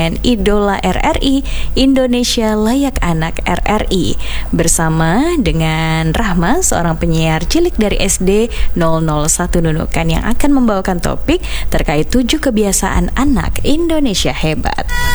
segmen Idola RRI, Indonesia Layak Anak RRI, bersama dengan Rahma, seorang penyiar cilik dari SD 001 Nunukan, yang akan membawakan topik terkait 7 kebiasaan anak Indonesia hebat.